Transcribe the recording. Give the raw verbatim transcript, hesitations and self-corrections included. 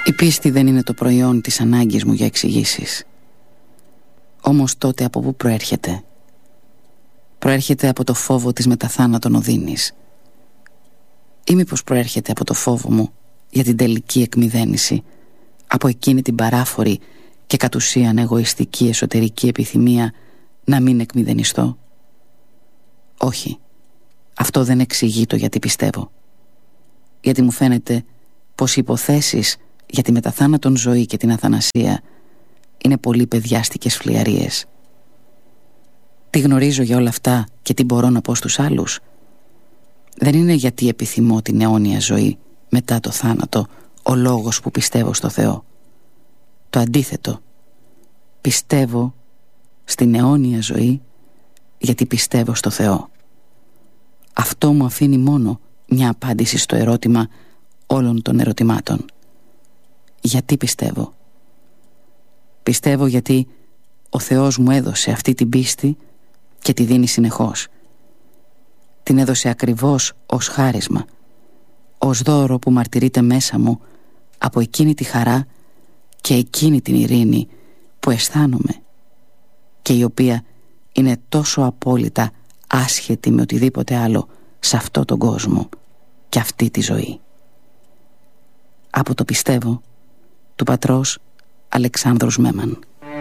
Η πίστη δεν είναι το προϊόν της ανάγκης μου για εξηγήσεις. Όμως τότε από πού προέρχεται? Προέρχεται από το φόβο της μεταθάνατον οδύνης. Ή μήπως προέρχεται από το φόβο μου για την τελική εκμηδένιση, από εκείνη την παράφορη και κατ' ουσίαν εγωιστική εσωτερική επιθυμία να μην εκμηδενιστώ? Όχι, αυτό δεν εξηγεί το γιατί πιστεύω. Γιατί μου φαίνεται πως οι υποθέσεις για τη μεταθάνατον ζωή και την αθανασία είναι πολύ παιδιάστικες φλιαρίες. Τι γνωρίζω για όλα αυτά και τι μπορώ να πω στους άλλους? Δεν είναι γιατί επιθυμώ την αιώνια ζωή μετά το θάνατο ο λόγος που πιστεύω στο Θεό. Το αντίθετο. Πιστεύω στην αιώνια ζωή γιατί πιστεύω στο Θεό. Αυτό μου αφήνει μόνο μια απάντηση στο ερώτημα όλων των ερωτημάτων. Γιατί πιστεύω? Πιστεύω γιατί ο Θεός μου έδωσε αυτή την πίστη και τη δίνει συνεχώς. Την έδωσε ακριβώς ως χάρισμα, ως δώρο που μαρτυρείται μέσα μου από εκείνη τη χαρά και εκείνη την ειρήνη που αισθάνομαι και η οποία είναι τόσο απόλυτα άσχετη με οτιδήποτε άλλο σε αυτό τον κόσμο και αυτή τη ζωή. Από το πιστεύω του πατρός Αλεξάνδρους Μέμαν.